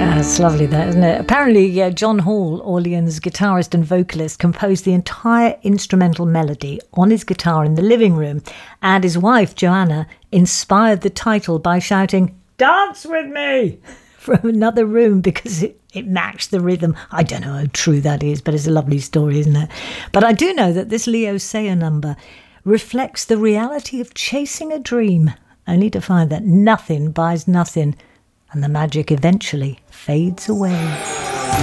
It's lovely, that, isn't it? Apparently, John Hall, Orleans guitarist and vocalist, composed the entire instrumental melody on his guitar in the living room, and his wife, Joanna, inspired the title by shouting, "Dance with me!" from another room because it matched the rhythm. I don't know how true that is, but it's a lovely story, isn't it? But I do know that this Leo Sayer number reflects the reality of chasing a dream, only to find that nothing buys nothing, and the magic eventually fades away.